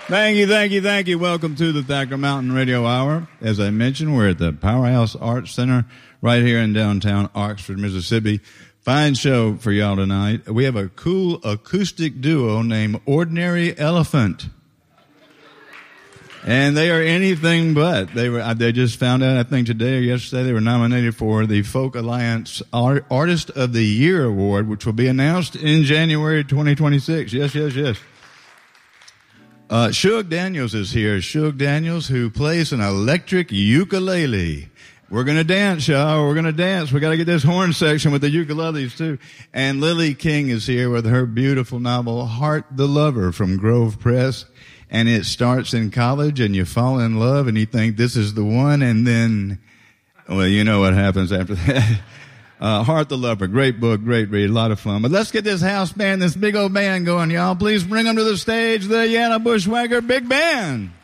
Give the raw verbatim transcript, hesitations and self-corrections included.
Thank you, thank you, thank you. Welcome to the Thacker Mountain Radio Hour. As I mentioned, we're at the Powerhouse Arts Center right here in downtown Oxford, Mississippi. Fine show for y'all tonight. We have a cool acoustic duo named Ordinary Elephant. And they are anything but. They were. They just found out, I think today or yesterday, they were nominated for the Folk Alliance Art, Artist of the Year Award, which will be announced in January twenty twenty-six. Yes, yes, yes. Uh, Shug Daniels is here. Shug Daniels, who plays an electric ukulele. We're going to dance, y'all. We're going to dance. We got to get this horn section with the ukuleles, too. And Lily King is here with her beautiful novel, Heart the Lover, from Grove Press. And it starts in college, and you fall in love, and you think this is the one, and then, well, you know what happens after that. Uh, Heart the Lover, great book, great read, a lot of fun. But let's get this house band, this big old band going, y'all. Please bring them to the stage, the Yana Bushwhacker Big Band.